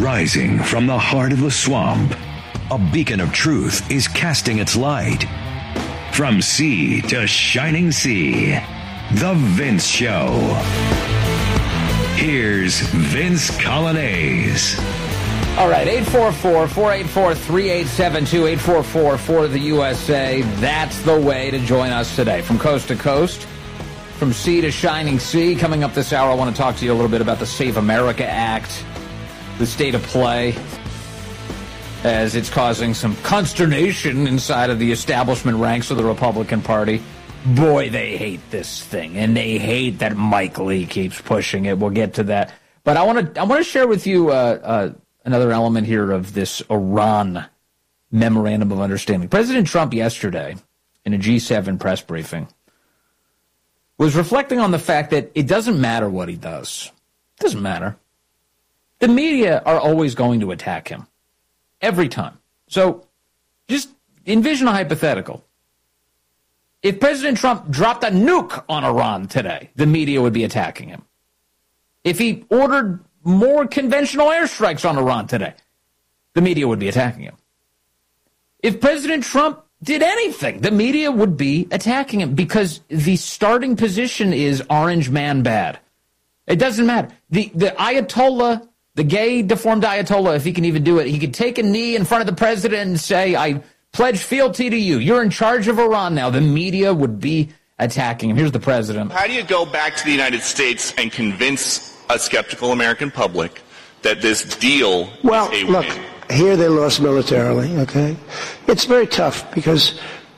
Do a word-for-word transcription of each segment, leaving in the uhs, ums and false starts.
Rising from the heart of the swamp, a beacon of truth is casting its light. From sea to shining sea, The Vince Show. Here's Vince Coglianese. All right, eight four four, four eight four, three eight seven two, eight four four for the U S A. That's the way to join us today. From coast to coast, from sea to shining sea. Coming up this hour, I want to talk to you a little bit about the Save America Act, the state of play, as it's causing some consternation inside of the establishment ranks of the Republican Party. Boy, they hate this thing, and they hate that Mike Lee keeps pushing it. We'll get to that. But I want to I want to share with you uh, uh, another element here of this Iran memorandum of understanding. President Trump yesterday, in a G seven press briefing, was reflecting on the fact that it doesn't matter what he does. It doesn't matter. The media are always going to attack him. Every time. So just envision a hypothetical. If President Trump dropped a nuke on Iran today, the media would be attacking him. If he ordered more conventional airstrikes on Iran today, the media would be attacking him. If President Trump did anything, the media would be attacking him because the starting position is orange man bad. It doesn't matter. The, the Ayatollah... The gay, deformed Ayatollah, if he can even do it, he could take a knee in front of the president and say, I pledge fealty to you. You're in charge of Iran now. The media would be attacking him. Here's the president. How do you go back to the United States and convince a skeptical American public that this deal well, is a look, win? Here they lost militarily, okay? It's very tough because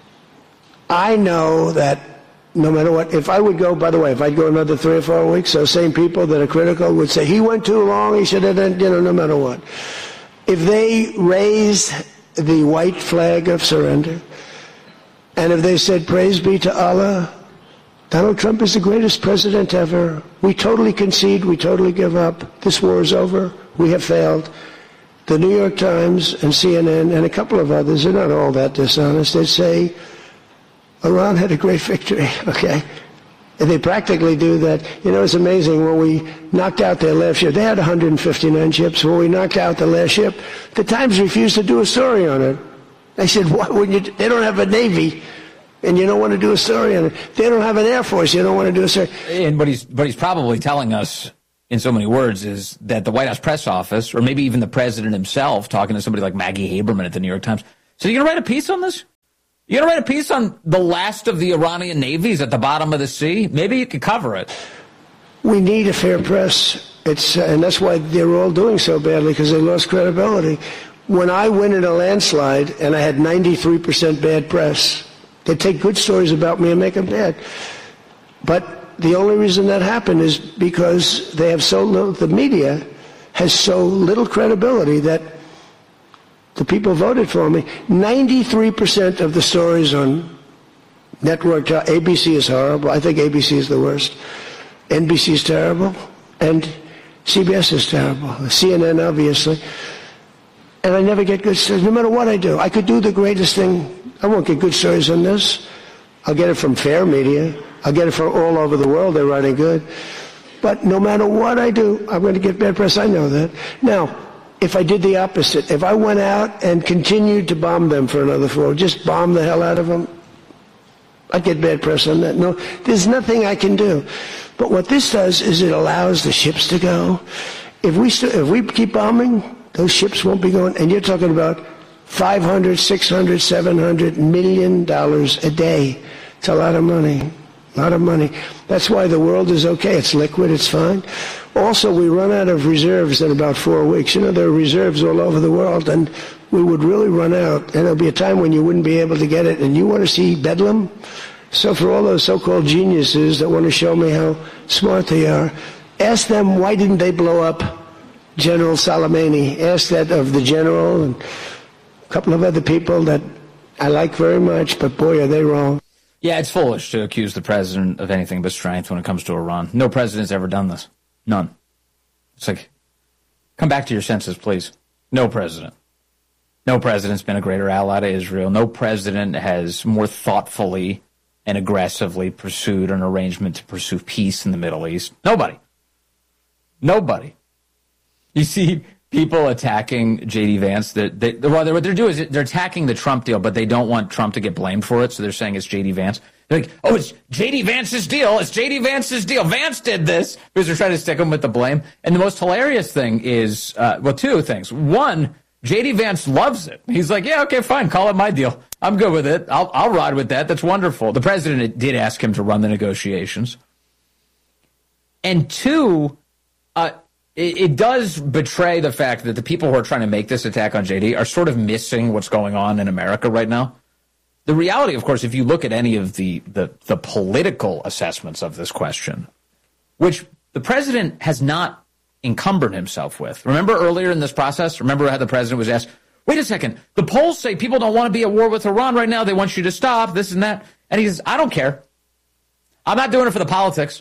I know that no matter what, if I would go, by the way, if I'd go another three or four weeks, those same people that are critical would say, he went too long, he should have done, you know, no matter what. If they raised the white flag of surrender, and if they said, praise be to Allah, Donald Trump is the greatest president ever, we totally concede, we totally give up, this war is over, we have failed. The New York Times and C N N and a couple of others, they're not all that dishonest, they say, Iran had a great victory, okay? And they practically do that. You know, it's amazing. When we knocked out their last ship, they had one hundred fifty-nine ships. When we knocked out the last ship, the Times refused to do a story on it. They said, why wouldn't you? They don't have a Navy, and you don't want to do a story on it. They don't have an Air Force, you don't want to do a story. And what he's, what he's probably telling us in so many words is that the White House press office, or maybe even the president himself, talking to somebody like Maggie Haberman at the New York Times, so you're going to write a piece on this? You're going to write a piece on the last of the Iranian navies at the bottom of the sea? Maybe you could cover it. We need a fair press. It's, uh, and that's why they're all doing so badly, because they lost credibility. When I win in a landslide and I had ninety-three percent bad press, they take good stories about me and make them bad. But the only reason that happened is because they have so little, the media has so little credibility that the people voted for me. ninety-three percent of the stories on network, A B C is horrible. I think A B C is the worst. N B C is terrible. And C B S is terrible. C N N, obviously. And I never get good stories, no matter what I do. I could do the greatest thing. I won't get good stories on this. I'll get it from fair media. I'll get it from all over the world. They're writing good. But no matter what I do, I'm going to get bad press. I know that. Now, if I did the opposite, if I went out and continued to bomb them for another four, just bomb the hell out of them, I'd get bad press on that. No, there's nothing I can do. But what this does is it allows the ships to go. If we st- if we keep bombing, those ships won't be going. And you're talking about five hundred, six hundred, seven hundred million dollars a day. It's a lot of money. A lot of money. That's why the world is okay. It's liquid. It's fine. Also, we run out of reserves in about four weeks. You know, there are reserves all over the world, and we would really run out. And there'll be a time when you wouldn't be able to get it. And you want to see Bedlam? So for all those so-called geniuses that want to show me how smart they are, ask them why didn't they blow up General Soleimani? Ask that of the general and a couple of other people that I like very much, but boy, are they wrong. Yeah, it's foolish to accuse the president of anything but strength when it comes to Iran. No president's ever done this. None. It's like, come back to your senses, please. No president. No president's been a greater ally to Israel. No president has more thoughtfully and aggressively pursued an arrangement to pursue peace in the Middle East. Nobody. Nobody. You see, people attacking J D Vance, that they, well, what they're doing is they're attacking the Trump deal, but they don't want Trump to get blamed for it, so they're saying it's J D Vance. They're like, oh, it's J D Vance's deal. It's J D Vance's deal. Vance did this, because they're trying to stick him with the blame. And the most hilarious thing is, uh, well, two things. One, J D Vance loves it. He's like, yeah, okay, fine, call it my deal. I'm good with it. I'll, I'll ride with that. That's wonderful. The president did ask him to run the negotiations. And two, uh, it, it does betray the fact that the people who are trying to make this attack on J D are sort of missing what's going on in America right now. The reality, of course, if you look at any of the, the, the political assessments of this question, which the president has not encumbered himself with. Remember earlier in this process, remember how the president was asked, wait a second, the polls say people don't want to be at war with Iran right now. They want you to stop, this and that. And he says, I don't care. I'm not doing it for the politics.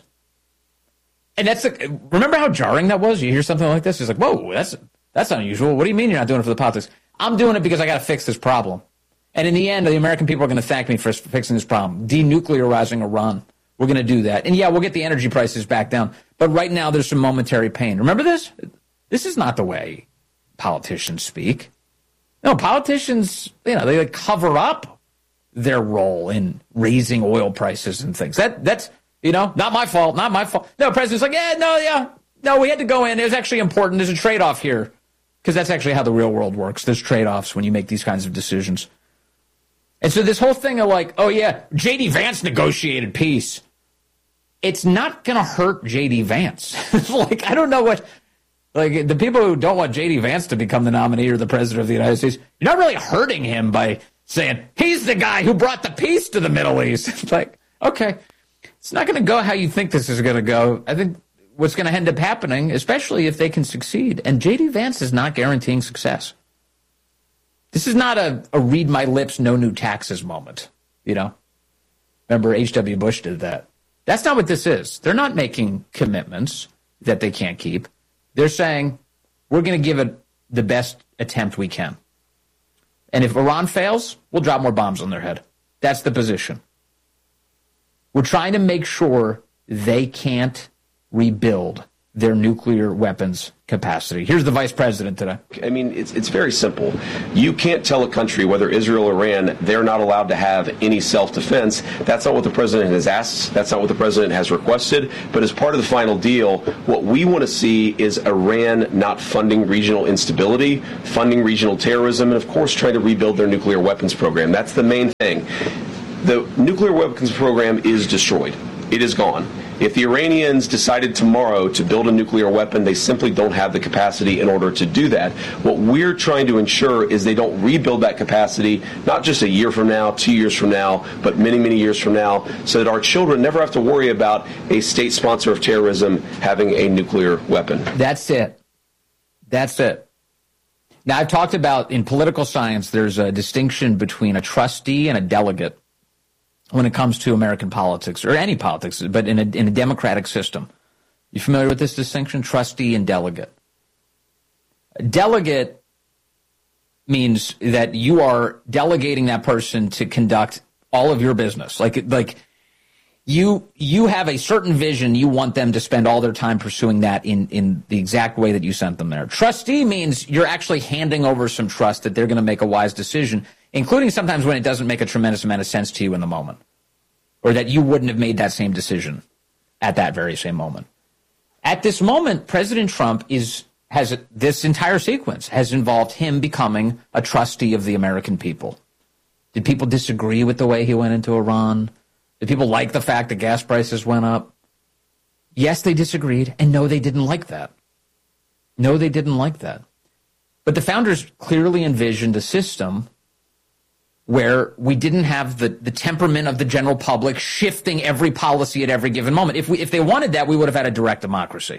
And that's the, remember how jarring that was? You hear something like this, it's like, whoa, that's that's unusual. What do you mean you're not doing it for the politics? I'm doing it because I got to fix this problem. And in the end, the American people are going to thank me for fixing this problem, denuclearizing Iran. We're going to do that. And yeah, we'll get the energy prices back down. But right now, there's some momentary pain. Remember this? This is not the way politicians speak. No, politicians, you know, they like cover up their role in raising oil prices and things. That That's, you know, not my fault, not my fault. No, the president's like, yeah, no, yeah. No, we had to go in. It was actually important. There's a trade-off here. Because that's actually how the real world works. There's trade-offs when you make these kinds of decisions. And so this whole thing of like, oh, yeah, J D Vance negotiated peace. It's not going to hurt J D Vance. Like, I don't know what, like, the people who don't want J D Vance to become the nominee or the president of the United States, you're not really hurting him by saying, he's the guy who brought the peace to the Middle East. It's like, okay, it's not going to go how you think this is going to go. I think what's going to end up happening, especially if they can succeed, and J D Vance is not guaranteeing success. This is not a, a read my lips, no new taxes moment, you know? Remember, H W Bush did that. That's not what this is. They're not making commitments that they can't keep. They're saying, we're going to give it the best attempt we can. And if Iran fails, we'll drop more bombs on their head. That's the position. We're trying to make sure they can't rebuild their nuclear weapons capacity. Here's the vice president today. I mean, it's it's very simple. You can't tell a country, whether Israel or Iran, they're not allowed to have any self-defense. That's not what the president has asked. That's not what the president has requested. But as part of the final deal, what we want to see is Iran not funding regional instability, funding regional terrorism, and of course trying to rebuild their nuclear weapons program. That's the main thing. The nuclear weapons program is destroyed. It is gone. If the Iranians decided tomorrow to build a nuclear weapon, they simply don't have the capacity in order to do that. What we're trying to ensure is they don't rebuild that capacity, not just a year from now, two years from now, but many, many years from now, so that our children never have to worry about a state sponsor of terrorism having a nuclear weapon. That's it. That's it. Now, I've talked about in political science, there's a distinction between a trustee and a delegate when it comes to American politics, or any politics, but in a, in a democratic system. You familiar with this distinction? Trustee and delegate. A delegate means that you are delegating that person to conduct all of your business. Like, like you you have a certain vision. You want them to spend all their time pursuing that in, in the exact way that you sent them there. Trustee means you're actually handing over some trust that they're going to make a wise decision, including sometimes when it doesn't make a tremendous amount of sense to you in the moment, or that you wouldn't have made that same decision at that very same moment. At this moment, President Trump is has this entire sequence has involved him becoming a trustee of the American people. Did people disagree with the way he went into Iran? Did people like the fact that gas prices went up? Yes, they disagreed, and no, they didn't like that. No, they didn't like that. But the founders clearly envisioned a system where we didn't have the, the temperament of the general public shifting every policy at every given moment. If we if they wanted that, we would have had a direct democracy.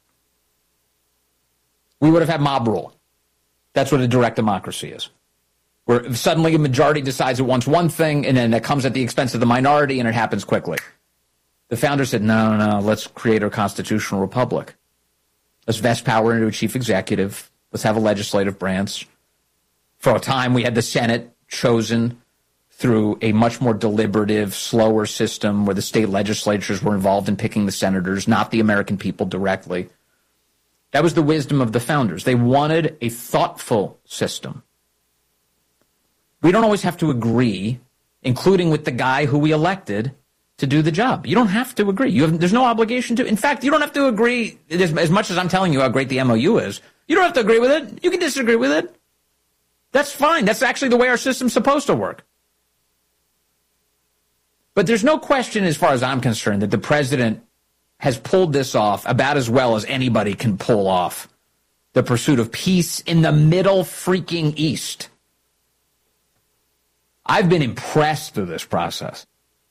We would have had mob rule. That's what a direct democracy is. Where suddenly a majority decides it wants one thing, and then it comes at the expense of the minority, and it happens quickly. The founders said, no, no, no, let's create a constitutional republic. Let's vest power into a chief executive. Let's have a legislative branch. For a time, we had the Senate chosen through a much more deliberative, slower system where the state legislatures were involved in picking the senators, not the American people directly. That was the wisdom of the founders. They wanted a thoughtful system. We don't always have to agree, including with the guy who we elected to do the job. You don't have to agree. You have, there's no obligation to. In fact, you don't have to agree as, as much as I'm telling you how great the M O U is. You don't have to agree with it. You can disagree with it. That's fine. That's actually the way our system's supposed to work. But there's no question, as far as I'm concerned, that the president has pulled this off about as well as anybody can pull off the pursuit of peace in the Middle freaking East. I've been impressed through this process.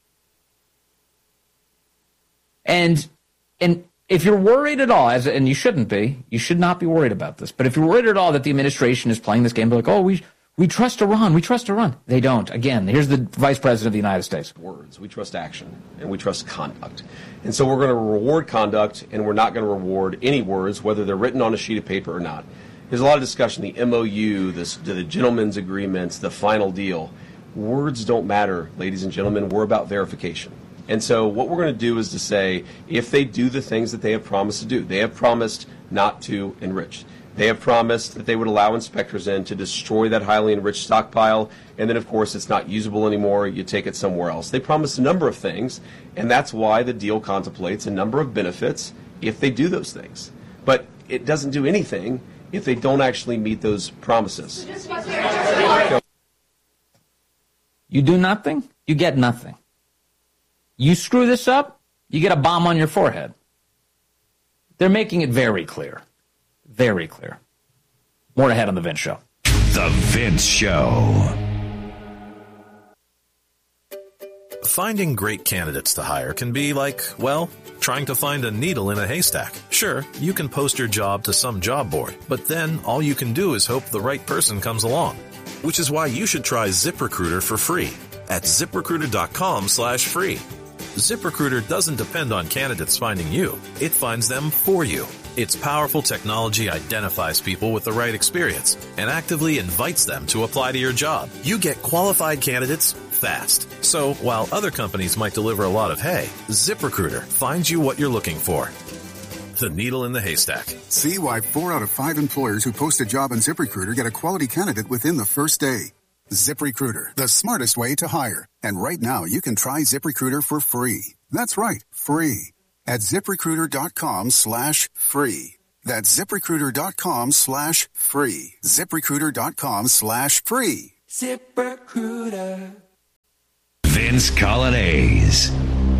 And and if you're worried at all, as and you shouldn't be, you should not be worried about this, but if you're worried at all that the administration is playing this game, like, oh, we we trust Iran, we trust Iran. They don't. Again, here's the Vice President of the United States. Words. We trust action, and we trust conduct. And so we're going to reward conduct, and we're not going to reward any words, whether they're written on a sheet of paper or not. There's a lot of discussion, the M O U, this, the gentleman's agreements, the final deal. Words don't matter, ladies and gentlemen. We're about verification. And so what we're going to do is to say, if they do the things that they have promised to do, they have promised not to enrich. They have promised that they would allow inspectors in to destroy that highly enriched stockpile, and then, of course, it's not usable anymore. You take it somewhere else. They promised a number of things, and that's why the deal contemplates a number of benefits if they do those things. But it doesn't do anything if they don't actually meet those promises. You do nothing, you get nothing. You screw this up, you get a bomb on your forehead. They're making it very clear. Very clear. More ahead on The Vince Show. The Vince Show. Finding great candidates to hire can be like, well, trying to find a needle in a haystack. Sure, you can post your job to some job board, but then all you can do is hope the right person comes along. Which is why you should try ZipRecruiter for free at ZipRecruiter.com slash free. ZipRecruiter doesn't depend on candidates finding you. It finds them for you. Its powerful technology identifies people with the right experience and actively invites them to apply to your job. You get qualified candidates fast. So while other companies might deliver a lot of hay, ZipRecruiter finds you what you're looking for. The needle in the haystack. See why four out of five employers who post a job on ZipRecruiter get a quality candidate within the first day. ZipRecruiter, the smartest way to hire. And right now, you can try ZipRecruiter for free. That's right, free. At ZipRecruiter.com slash free. That's ZipRecruiter.com slash free. ZipRecruiter.com slash free. ZipRecruiter. Vince Coglianese.